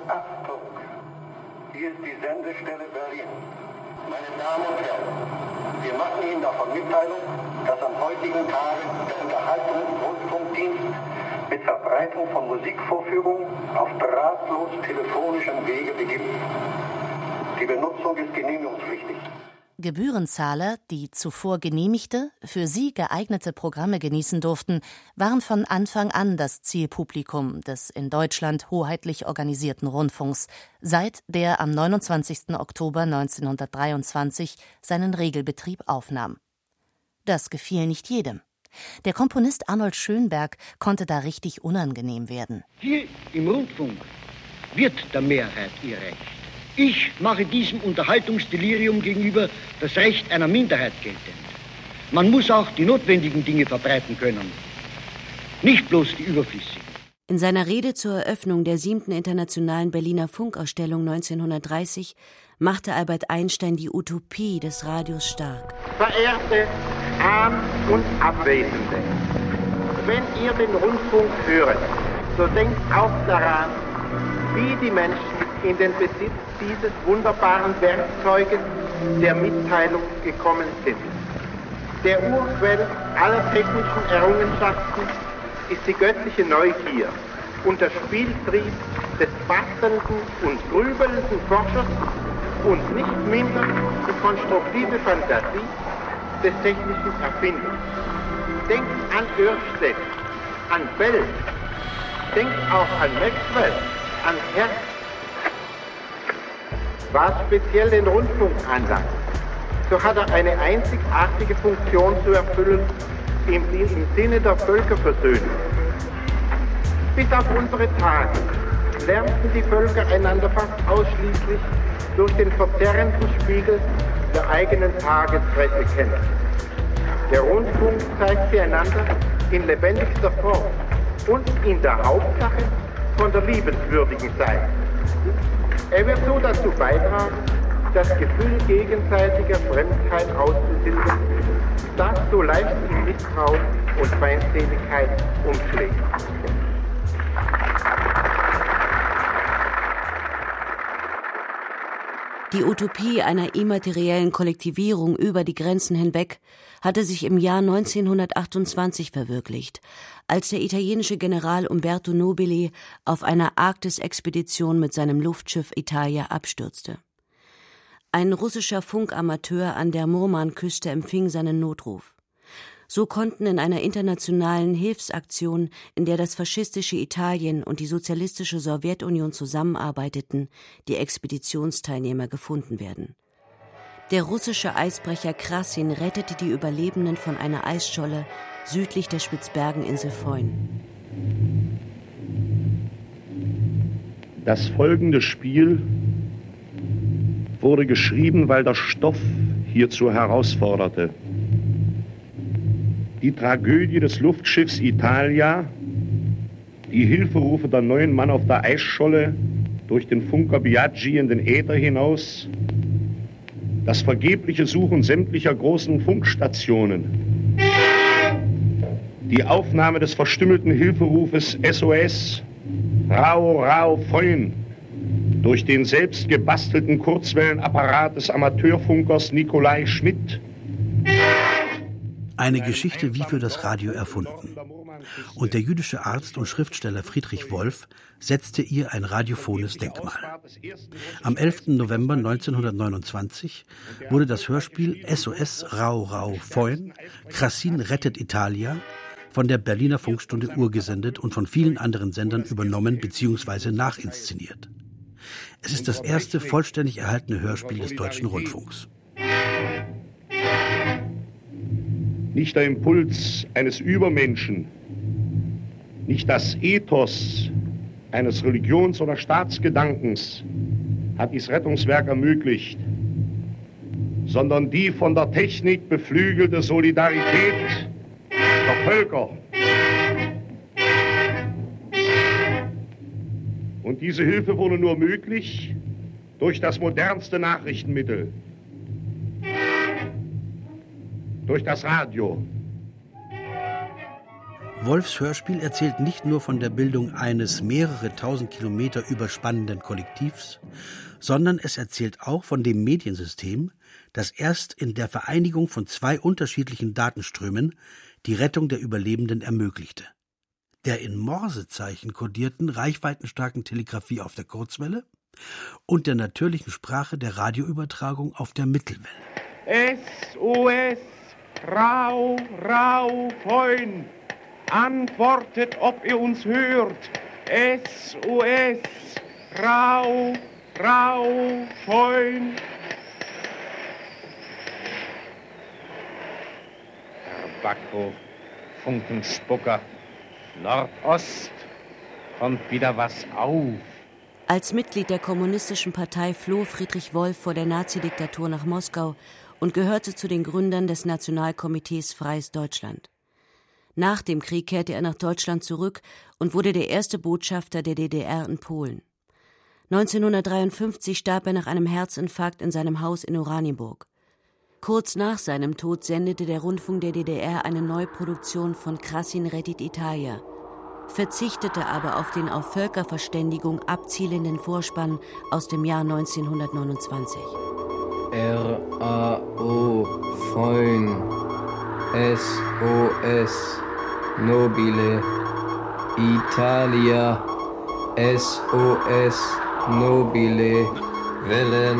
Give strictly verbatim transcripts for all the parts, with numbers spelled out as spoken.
Achtung, hier ist die Sendestelle Berlin. Meine Damen und Herren, wir machen Ihnen davon Mitteilung, dass am heutigen Tage der Unterhaltungsrundfunkdienst mit Verbreitung von Musikvorführungen auf drahtlos telefonischem Wege beginnt. Die Benutzung ist genehmigungspflichtig. Gebührenzahler, die zuvor genehmigte, für sie geeignete Programme genießen durften, waren von Anfang an das Zielpublikum des in Deutschland hoheitlich organisierten Rundfunks, seit der am neunundzwanzigsten Oktober neunzehnhundertdreiundzwanzig seinen Regelbetrieb aufnahm. Das gefiel nicht jedem. Der Komponist Arnold Schönberg konnte da richtig unangenehm werden. Hier im Rundfunk wird der Mehrheit ihr Recht. Ich mache diesem Unterhaltungsdelirium gegenüber das Recht einer Minderheit geltend. Man muss auch die notwendigen Dinge verbreiten können, nicht bloß die überflüssigen. In seiner Rede zur Eröffnung der siebten Internationalen Berliner Funkausstellung neunzehnhundertdreißig machte Albert Einstein die Utopie des Radios stark. Verehrte Ahn- und Abwesende, wenn ihr den Rundfunk hört, so denkt auch daran, wie die Menschen in den Besitz dieses wunderbaren Werkzeuges der Mitteilung gekommen sind. Der Urquell aller technischen Errungenschaften ist die göttliche Neugier und der Spieltrieb des bastelnden und grübelnden Forschers und nicht minder die konstruktive Fantasie des technischen Erfinders. Denkt an Ørsted, an Bell, denkt auch an Maxwell, an Hertz. Was speziell den Rundfunk anlangt, so hat er eine einzigartige Funktion zu erfüllen im, im Sinne der Völkerversöhnung. Bis auf unsere Tage lernten die Völker einander fast ausschließlich durch den verzerrenden Spiegel der eigenen Tagespresse kennen. Der Rundfunk zeigt sie einander in lebendigster Form und in der Hauptsache von der liebenswürdigen Seite. Er wird so dazu beitragen, das Gefühl gegenseitiger Fremdheit auszutilgen, das so leicht in Misstrauen und Feindseligkeit umschlägt. Die Utopie einer immateriellen Kollektivierung über die Grenzen hinweg hatte sich im Jahr neunzehnhundertachtundzwanzig verwirklicht, als der italienische General Umberto Nobile auf einer Arktis-Expedition mit seinem Luftschiff Italia abstürzte. Ein russischer Funkamateur an der Murman-Küste empfing seinen Notruf. So konnten in einer internationalen Hilfsaktion, in der das faschistische Italien und die sozialistische Sowjetunion zusammenarbeiteten, die Expeditionsteilnehmer gefunden werden. Der russische Eisbrecher Krassin rettete die Überlebenden von einer Eisscholle südlich der Spitzbergeninsel Foyn. Das folgende Spiel wurde geschrieben, weil der Stoff hierzu herausforderte. Die Tragödie des Luftschiffs Italia, die Hilferufe der neuen Mann auf der Eisscholle durch den Funker Biaggi in den Äther hinaus, das vergebliche Suchen sämtlicher großen Funkstationen, die Aufnahme des verstümmelten Hilferufes S O S, Rau, Rau, Foyn, durch den selbst gebastelten Kurzwellenapparat des Amateurfunkers Nikolai Schmidt. Eine Geschichte wie für das Radio erfunden. Und der jüdische Arzt und Schriftsteller Friedrich Wolf setzte ihr ein radiophones Denkmal. Am elften November neunzehnhundertneunundzwanzig wurde das Hörspiel S O S Rau Rau Foyn, Krassin rettet Italia von der Berliner Funkstunde urgesendet und von vielen anderen Sendern übernommen bzw. nachinszeniert. Es ist das erste vollständig erhaltene Hörspiel des Deutschen Rundfunks. Nicht der Impuls eines Übermenschen, nicht das Ethos eines Religions- oder Staatsgedankens hat dieses Rettungswerk ermöglicht, sondern die von der Technik beflügelte Solidarität der Völker. Und diese Hilfe wurde nur möglich durch das modernste Nachrichtenmittel, durch das Radio. Wolfs Hörspiel erzählt nicht nur von der Bildung eines mehrere tausend Kilometer überspannenden Kollektivs, sondern es erzählt auch von dem Mediensystem, das erst in der Vereinigung von zwei unterschiedlichen Datenströmen die Rettung der Überlebenden ermöglichte. Der in Morsezeichen kodierten, reichweitenstarken Telegrafie auf der Kurzwelle und der natürlichen Sprache der Radioübertragung auf der Mittelwelle. S O S, Rau, Rau, Freund, antwortet, ob ihr uns hört. S O S, Rau, Rau, Freund. Herr Backo, Funkenspucker, Nordost, kommt wieder was auf. Als Mitglied der Kommunistischen Partei floh Friedrich Wolf vor der Nazidiktatur nach Moskau und gehörte zu den Gründern des Nationalkomitees Freies Deutschland. Nach dem Krieg kehrte er nach Deutschland zurück und wurde der erste Botschafter der D D R in Polen. neunzehnhundertdreiundfünfzig starb er nach einem Herzinfarkt in seinem Haus in Oranienburg. Kurz nach seinem Tod sendete der Rundfunk der D D R eine Neuproduktion von Krasin rettit Italia, verzichtete aber auf den auf Völkerverständigung abzielenden Vorspann aus dem Jahr neunzehnhundertneunundzwanzig. R A O Freund, S O S Nobile, Italia, S O S Nobile, Welle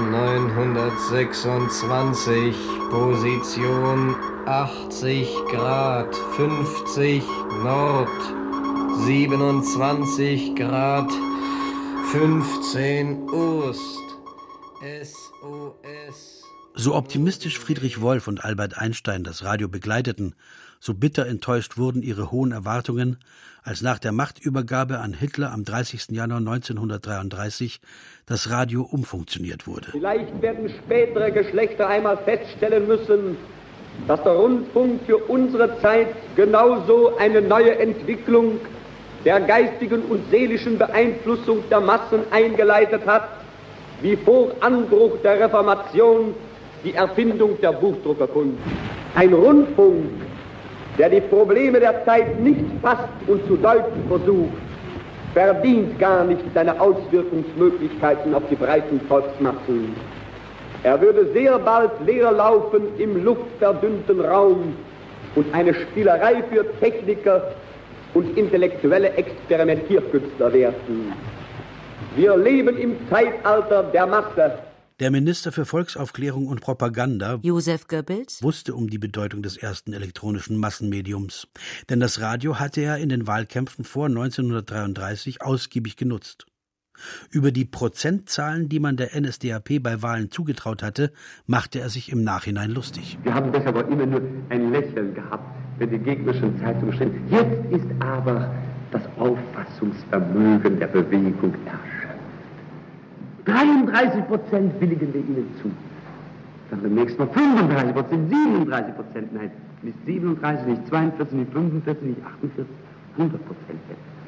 neunhundertsechsundzwanzig, Position achtzig Grad, fünfzig Nord, siebenundzwanzig Grad, fünfzehn Ost, S O S. So optimistisch Friedrich Wolf und Albert Einstein das Radio begleiteten, so bitter enttäuscht wurden ihre hohen Erwartungen, als nach der Machtübergabe an Hitler am dreißigsten Januar neunzehnhundertdreiunddreißig das Radio umfunktioniert wurde. Vielleicht werden spätere Geschlechter einmal feststellen müssen, dass der Rundfunk für unsere Zeit genauso eine neue Entwicklung der geistigen und seelischen Beeinflussung der Massen eingeleitet hat, wie vor Anbruch der Reformation die Erfindung der Buchdruckerkunst. Ein Rundfunk, der die Probleme der Zeit nicht fasst und zu deuten versucht, verdient gar nicht seine Auswirkungsmöglichkeiten auf die breiten Volksmassen. Er würde sehr bald leer laufen im luftverdünnten Raum und eine Spielerei für Techniker und intellektuelle Experimentierkünstler werden. Wir leben im Zeitalter der Masse. Der Minister für Volksaufklärung und Propaganda, Josef Goebbels, wusste um die Bedeutung des ersten elektronischen Massenmediums. Denn das Radio hatte er in den Wahlkämpfen vor neunzehnhundertdreiunddreißig ausgiebig genutzt. Über die Prozentzahlen, die man der N S D A P bei Wahlen zugetraut hatte, machte er sich im Nachhinein lustig. Wir haben deshalb auch immer nur ein Lächeln gehabt, wenn die gegnerischen Zeitungen stehen. Jetzt ist aber das Auffassungsvermögen der Bewegung erschöpft. dreiunddreißig Prozent willigen wir ihnen zu. Dann beim nächsten Mal fünfunddreißig Prozent, siebenunddreißig Prozent. Nein, nicht siebenunddreißig, nicht zweiundvierzig, nicht fünfundvierzig, nicht achtundvierzig, hundert Prozent.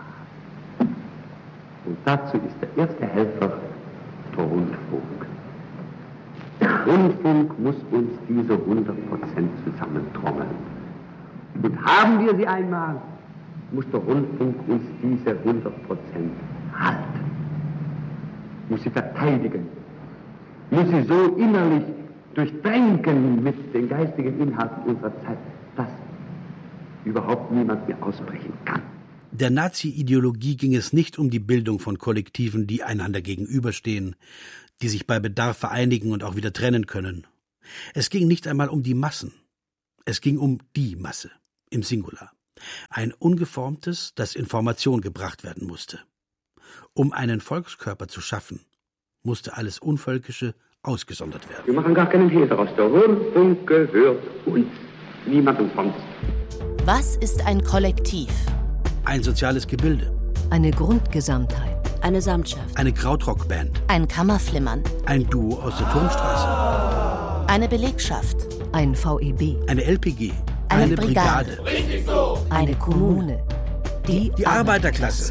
Und dazu ist der erste Helfer der Rundfunk. Der Rundfunk muss uns diese hundert Prozent zusammentrommeln. Und haben wir sie einmal, muss der Rundfunk uns diese hundert Prozent halten. Muss sie verteidigen, muss sie so innerlich durchdrängen mit den geistigen Inhalten unserer Zeit, dass überhaupt niemand mehr ausbrechen kann. Der Nazi-Ideologie ging es nicht um die Bildung von Kollektiven, die einander gegenüberstehen, die sich bei Bedarf vereinigen und auch wieder trennen können. Es ging nicht einmal um die Massen. Es ging um die Masse, im Singular. Ein ungeformtes, das Information gebracht werden musste. Um einen Volkskörper zu schaffen, musste alles Unvölkische ausgesondert werden. Wir machen gar keinen Hehl daraus. Der Rundfunk gehört uns, niemandem sonst. Was ist ein Kollektiv? Ein soziales Gebilde. Eine Grundgesamtheit. Eine Samtschaft. Eine Krautrockband. Ein Kammerflimmern. Ein Duo aus der Turmstraße. Eine Belegschaft. Ein V E B. Eine L P G. Eine, eine Brigade. Brigade. Richtig so. Eine Kommune. Die, die Arbeiterklasse.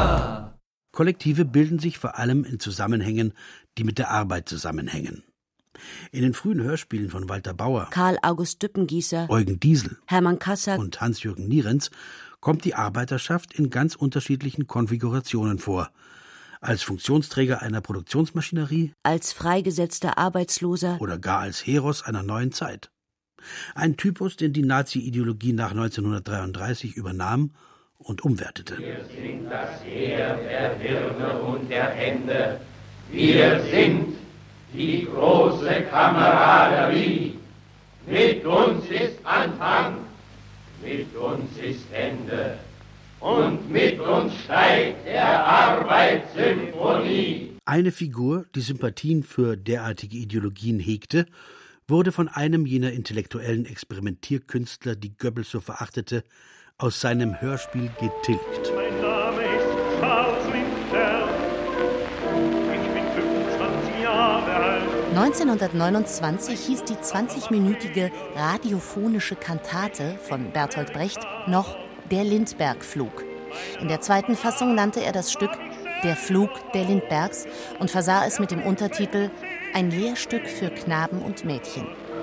Aha. Kollektive bilden sich vor allem in Zusammenhängen, die mit der Arbeit zusammenhängen. In den frühen Hörspielen von Walter Bauer, Karl August Düppengießer, Eugen Diesel, Hermann Kassack und Hans-Jürgen Nierenz kommt die Arbeiterschaft in ganz unterschiedlichen Konfigurationen vor. Als Funktionsträger einer Produktionsmaschinerie, als freigesetzter Arbeitsloser oder gar als Heros einer neuen Zeit. Ein Typus, den die Nazi-Ideologie nach neunzehnhundertdreiunddreißig übernahm und umwertete. Wir sind das Heer der Hirne und der Hände. Wir sind die große Kameraderie. Mit uns ist Anfang, mit uns ist Ende. Und mit uns steigt der Arbeitssymphonie. Eine Figur, die Sympathien für derartige Ideologien hegte, wurde von einem jener intellektuellen Experimentierkünstler, die Goebbels so verachtete, aus seinem Hörspiel getilgt. Mein Name ist Charles Lindbergh. Ich bin fünfundzwanzig Jahre alt. neunzehnhundertneunundzwanzig hieß die zwanzigminütige radiophonische Kantate von Bertolt Brecht noch Der Lindbergh-Flug. In der zweiten Fassung nannte er das Stück Der Flug der Lindberghs und versah es mit dem Untertitel Ein Lehrstück für Knaben und Mädchen.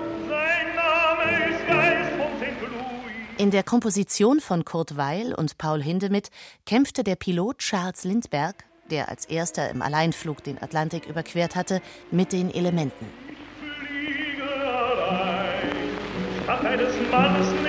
In der Komposition von Kurt Weill und Paul Hindemith kämpfte der Pilot Charles Lindbergh, der als erster im Alleinflug den Atlantik überquert hatte, mit den Elementen. Statt eines Mannes